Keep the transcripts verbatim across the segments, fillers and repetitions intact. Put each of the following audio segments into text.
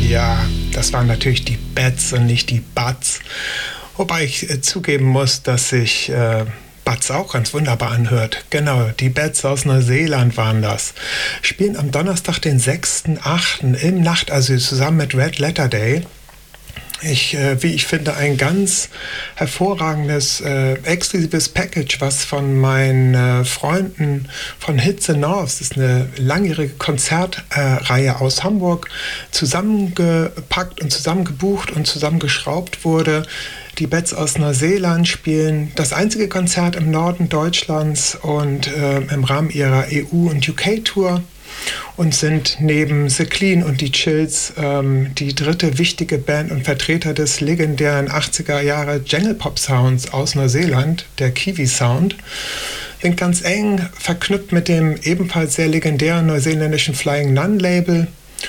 Ja, das waren natürlich die Bats und nicht die Buds. Wobei ich äh, zugeben muss, dass sich äh, Buds auch ganz wunderbar anhört. Genau, die Bats aus Neuseeland waren das. Spielen am Donnerstag, den sechsten achten im Nachtasyl zusammen mit Red Letter Day. Ich, äh, wie ich finde, ein ganz hervorragendes, äh, exklusives Package, was von meinen äh, Freunden von Hits and North, das ist eine langjährige Konzertreihe äh, aus Hamburg, zusammengepackt und zusammengebucht und zusammengeschraubt wurde. Die Bats aus Neuseeland spielen das einzige Konzert im Norden Deutschlands und äh, im Rahmen ihrer E U- und U K-Tour. Und sind neben The Clean und die Chills ähm, die dritte wichtige Band und Vertreter des legendären achtziger Jahre Jangle Pop Sounds aus Neuseeland, der Kiwi Sound. Sind ganz eng verknüpft mit dem ebenfalls sehr legendären neuseeländischen Flying Nun Label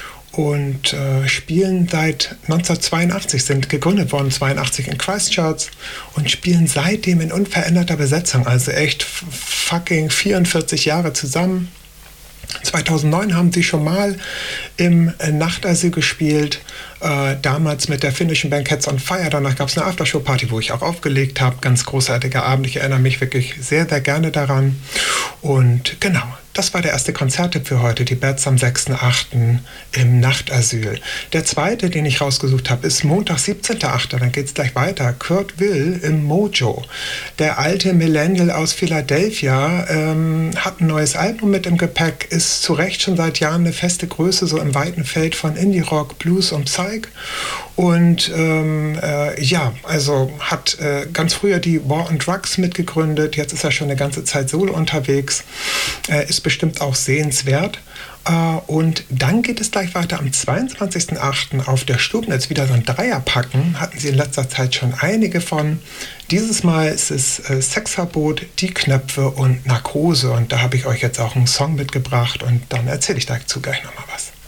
und äh, spielen seit neunzehnhundertzweiundachtzig, sind gegründet worden zweiundachtzig in Christchurch und spielen seitdem in unveränderter Besetzung, also echt fucking vierundvierzig Jahre zusammen. zweitausendneun haben sie schon mal im Nachtasyl gespielt, äh, damals mit der finnischen Band Cats on Fire. Danach gab es eine Aftershow-Party, wo ich auch aufgelegt habe. Ganz großartiger Abend, ich erinnere mich wirklich sehr, sehr gerne daran. Und genau, das war der erste Konzerttipp für heute, die Bats am sechsten achten im Nachtasyl. Der zweite, den ich rausgesucht habe, ist Montag, siebzehnten achten Dann geht es gleich weiter. Kurt Will im Mojo. Der alte Millennial aus Philadelphia ähm, hat ein neues Album mit im Gepäck, ist zu Recht schon seit Jahren eine feste Größe, so im weiten Feld von Indie-Rock, Blues und Psych. Und ähm, äh, ja, also hat äh, ganz früher die War on Drugs mitgegründet, jetzt ist er schon eine ganze Zeit solo unterwegs, äh, ist bestimmt auch sehenswert. Uh, und dann geht es gleich weiter am zweiundzwanzigsten achten auf der Stubnitz, wieder so ein Dreierpacken, hatten sie in letzter Zeit schon einige von. Dieses Mal ist es äh, Sexverbot, die Knöpfe und Narkose und da habe ich euch jetzt auch einen Song mitgebracht und dann erzähle ich dazu gleich nochmal was.